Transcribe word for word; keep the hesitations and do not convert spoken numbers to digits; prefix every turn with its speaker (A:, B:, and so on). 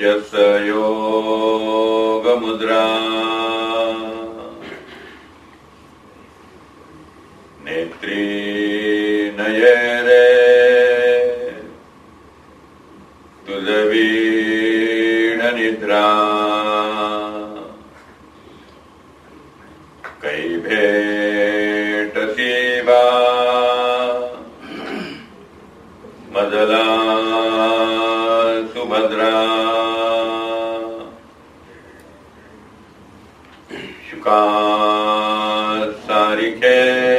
A: यस्य योगमुद्रा नेत्री नयरे तुलवीण निद्रा कई भेट सीवा मदला सुभद्रा शुका सारिखे